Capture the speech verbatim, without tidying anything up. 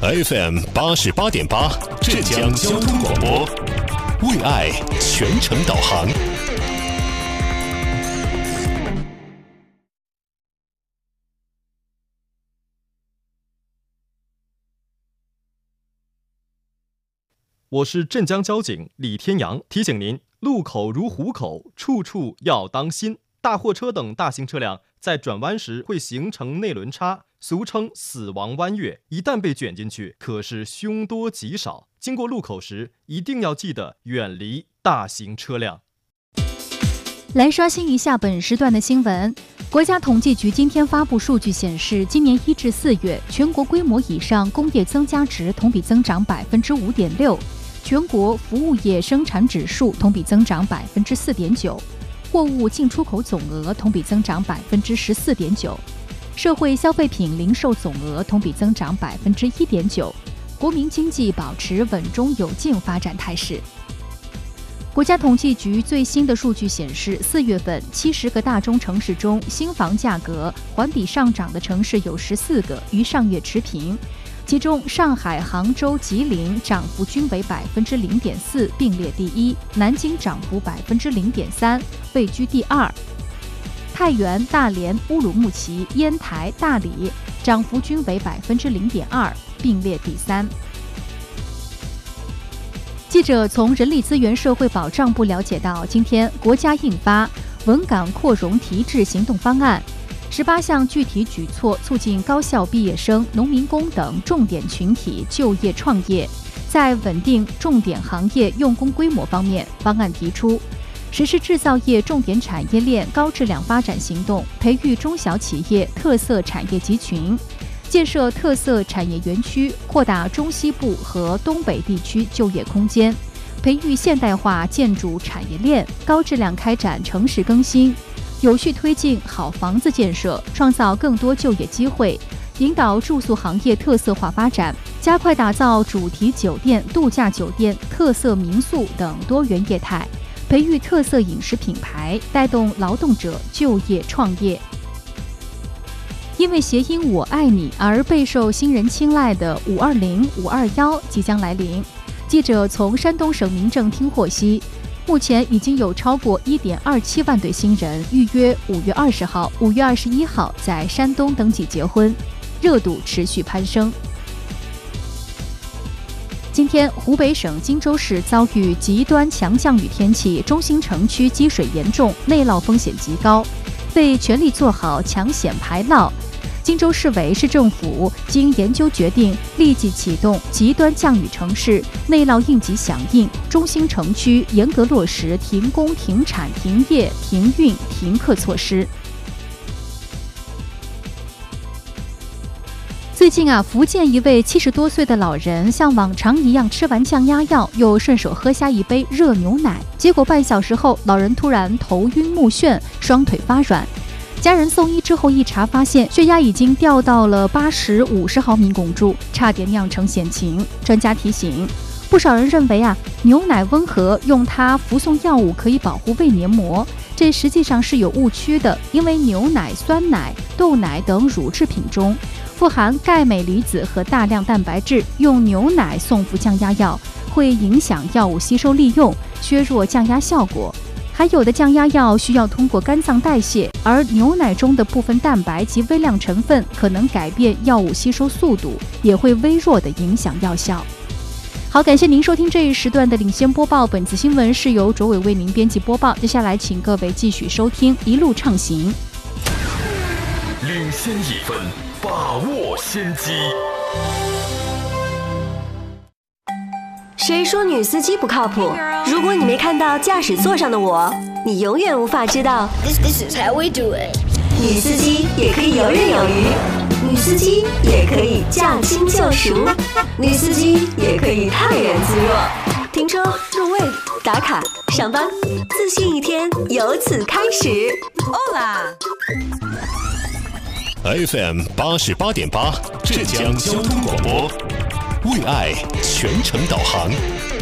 F M 八十八点八，浙江交通广播，为爱全程导航。 我是镇江交警李天阳，提醒您：路口如虎口，处处要当心。大货车等大型车辆在转弯时会形成内轮差，俗称死亡弯月，一旦被卷进去，可是凶多吉少。经过路口时，一定要记得远离大型车辆。 来刷新一下本时段的新闻。国家统计局今天发布数据显示，今年一至四月，全国规模以上工业增加值同比增长百分之五点六，全国服务业生产指数同比增长百分之四点九。货物进出口总额同比增长百分之十四点九，社会消费品零售总额同比增长百分之一点九，国民经济保持稳中有进发展态势。国家统计局最新的数据显示，四月份七十个大中城市中，新房价格环比上涨的城市有十四个，与上月持平。其中，上海、杭州、吉林涨幅均为百分之零点四，并列第一；南京涨幅百分之零点三，位居第二。太原、大连、乌鲁木齐、烟台、大理涨幅均为百分之零点二，并列第三。记者从人力资源社会保障部了解到，今天国家印发稳岗扩容提质行动方案。十八项具体举措促进高校毕业生、农民工等重点群体就业创业。在稳定重点行业用工规模方面，方案提出实施制造业重点产业链高质量发展行动，培育中小企业特色产业集群，建设特色产业园区，扩大中西部和东北地区就业空间，培育现代化建筑产业链，高质量开展城市更新，有序推进好房子建设，创造更多就业机会，引导住宿行业特色化发展，加快打造主题酒店、度假酒店、特色民宿等多元业态，培育特色饮食品牌，带动劳动者就业创业。因为谐音我爱你而备受新人青睐的五二零、五二一即将来临。记者从山东省民政厅获悉，目前已经有超过 一点二七万对新人预约五月二十号、五月二十一号在山东登记结婚，热度持续攀升。今天，湖北省荆州市遭遇极端强降雨天气，中心城区积水严重，内涝风险极高，为全力做好抢险排涝。荆州市委市政府经研究决定，立即启动极端降雨城市内涝应急响应，中心城区严格落实停工、停产、停业、停运、停课措施。最近啊，福建一位七十多岁的老人像往常一样吃完降压药，又顺手喝下一杯热牛奶，结果半小时后，老人突然头晕目眩，双腿发软。家人送医之后一查，发现血压已经掉到了八十五十毫米汞柱，差点酿成险情。专家提醒，不少人认为啊，牛奶温和，用它服送药物可以保护胃黏膜，这实际上是有误区的。因为牛奶、酸奶、豆奶等乳制品中富含钙、镁离子和大量蛋白质，用牛奶送服降压药会影响药物吸收利用，削弱降压效果。还有的降压药需要通过肝脏代谢，而牛奶中的部分蛋白及微量成分可能改变药物吸收速度，也会微弱地影响药效。好，感谢您收听这一时段的领先播报，本次新闻是由卓伟为您编辑播报。接下来请各位继续收听一路畅行。 领先一分，把握先机。 谁说女司机不靠谱？如果你没看到驾驶座上的我，你永远无法知道 This, this is how we do it。 女司机也可以游刃有余，女司机也可以驾轻就熟，女司机也可以泰然自若。停车、入位、打卡、上班，自信一天由此开始。 Hola。 F M 八十八点八，浙江交通广播，为爱全程导航。